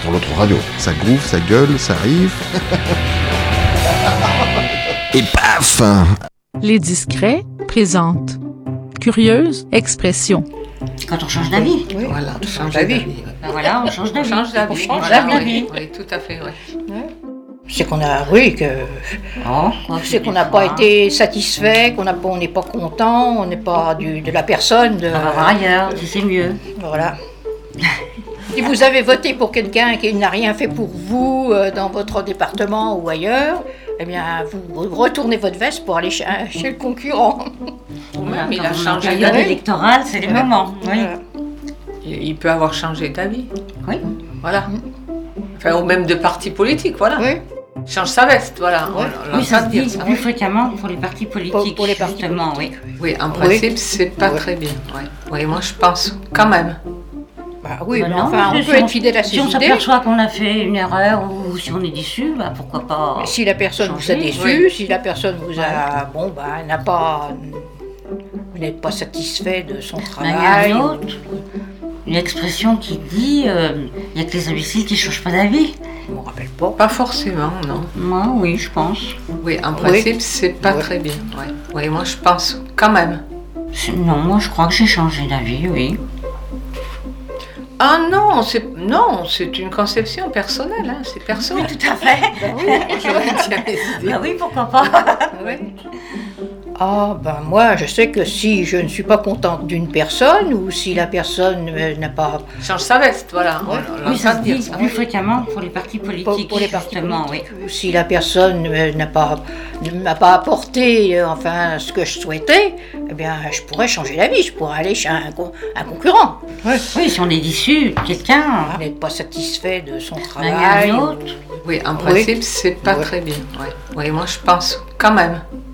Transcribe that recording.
sur l'autre radio. Ça groove, ça gueule, ça arrive. Et paf! Les Discrets présentent Curieuse Expression. C'est quand on change d'avis. Oui, voilà, on change d'avis. Ben voilà, on change d'avis. On change d'avis. On change d'avis. Oui, tout à fait, oui. C'est qu'on a, oui, que c'est qu'on n'a pas été satisfait, on n'est pas content, on n'est pas de la personne. On va voir ailleurs, si c'est mieux. Voilà. Si vous avez voté pour quelqu'un qui n'a rien fait pour vous dans votre département ou ailleurs, eh bien, vous retournez votre veste pour aller chez le concurrent. Ou même, il a changé En période d'avis. électorale, c'est les moments. Oui. Il peut avoir changé d'avis. Oui. Voilà. Enfin, ou même de parti politique, voilà. Oui. Change sa veste, voilà. Ouais. Oui, ça se dit plus fréquemment pour les partis politiques. Pour les partis justement, politiques. Oui, en principe, c'est pas très bien. Ouais. Oui, moi, je pense quand même. Bah oui, Ben mais non, enfin, on si peut être fidèle à ses Si on idées. s'aperçoit qu'on a fait une erreur ou si on est déçu, bah pourquoi pas. Mais si la personne vous a changer. déçu, Oui. si la personne vous a, bon, bah, vous n'êtes pas satisfait de son Ben, il y a travail. une autre, une expression qui dit il n'y a que les imbéciles qui ne changent pas d'avis. Je me rappelle pas. Pas forcément, non. Moi, oui, je pense. Oui, en principe, c'est pas très bien. Ouais. Oui, moi, je pense quand même. Non, moi je crois que j'ai changé d'avis, oui. Ah non, c'est une conception personnelle, hein, c'est personnel. Tout à fait. Je retiens mes idées. Ah oui, pourquoi pas. Ah, ben moi, je sais que si je ne suis pas contente d'une personne ou si la personne n'a pas. Change sa veste, voilà. Ouais. On Oui, ça se l'entend dire, dit ça. plus fréquemment pour les partis politiques. Pour les partis justement, politiques, ou si la personne ne m'a pas apporté enfin ce que je souhaitais, eh bien, je pourrais changer d'avis, je pourrais aller chez un concurrent. Oui, si on est déçu de quelqu'un, Vous n'êtes pas satisfait de son ben, il y a travail. un autre. Oui, en principe, c'est pas Ouais. très bien. Ouais. Oui, moi, je pense quand même.